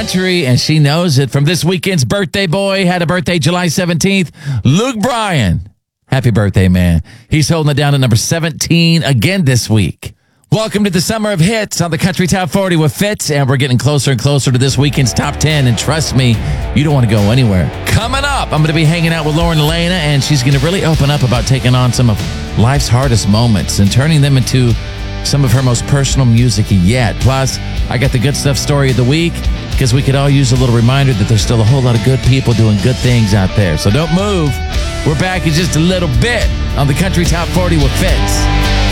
country, and she knows it. From this weekend's birthday boy, had a birthday July 17th, Luke Bryan. Happy birthday, man. He's holding it down to number 17 again this week. Welcome to the Summer of Hits on the Country Top 40 with Fitz, and we're getting closer and closer to this weekend's Top 10, and trust me, you don't want to go anywhere. Coming up, I'm going to be hanging out with Lauren Elena, and she's going to really open up about taking on some of life's hardest moments and turning them into some of her most personal music yet. Plus, I got the good stuff story of the week, because we could all use a little reminder that there's still a whole lot of good people doing good things out there. So don't move. We're back in just a little bit on the Country Top 40 with Fitz.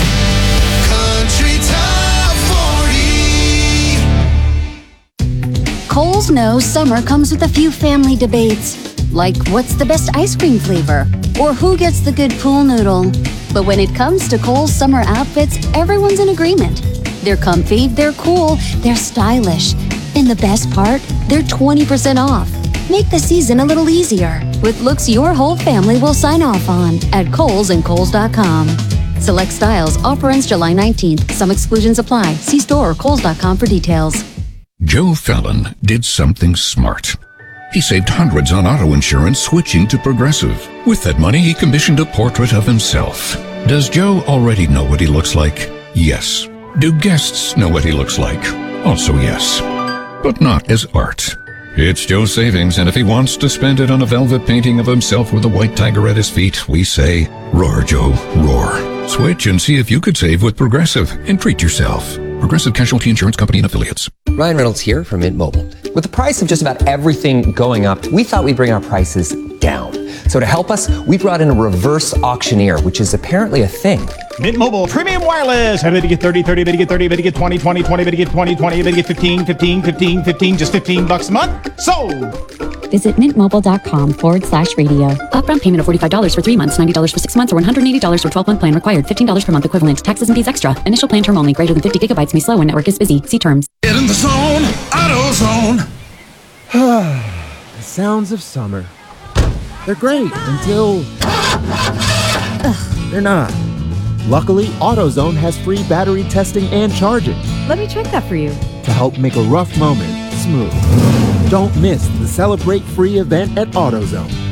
Kohl's knows summer comes with a few family debates, like what's the best ice cream flavor, or who gets the good pool noodle. But when it comes to Kohl's summer outfits, everyone's in agreement. They're comfy, they're cool, they're stylish. And the best part, they're 20% off. Make the season a little easier with looks your whole family will sign off on at Kohl's and Kohls.com. Select styles, offer ends July 19th. Some exclusions apply. See store or Kohls.com for details. Joe Fallon did something smart. He saved hundreds on auto insurance switching to Progressive. With that money, he commissioned a portrait of himself. Does Joe already know what he looks like? Yes. Do guests know what he looks like? Also yes. But not as art. It's Joe's savings, and if he wants to spend it on a velvet painting of himself with a white tiger at his feet, we say, roar, Joe, roar. Switch and see if you could save with Progressive and treat yourself. Progressive Casualty Insurance Company and Affiliates. Ryan Reynolds here from Mint Mobile. With the price of just about everything going up, we thought we'd bring our prices down. So to help us, we brought in a reverse auctioneer, which is apparently a thing. Mint Mobile Premium Wireless. How to get 30, 30, to get 30, to get 20, 20, 20, to get 20, 20, to get 15, 15, 15, 15, just $15 a month. Sold! Visit mintmobile.com/radio. Upfront payment of $45 for 3 months, $90 for 6 months, or $180 for 12-month plan required. $15 per month equivalent. Taxes and fees extra. Initial plan term only. Greater than 50 gigabytes may slow when network is busy. See terms. Get in the zone. AutoZone. The sounds of summer. They're great until... they're not. Luckily, AutoZone has free battery testing and charging. Let me check that for you. To help make a rough moment smooth. Don't miss the Celebrate Free event at AutoZone.